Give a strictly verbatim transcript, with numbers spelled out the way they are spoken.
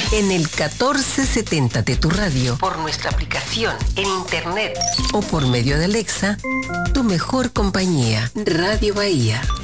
En el catorce setenta de tu radio, por nuestra aplicación, en internet o por medio de Alexa, tu mejor compañía, Radio Bahía.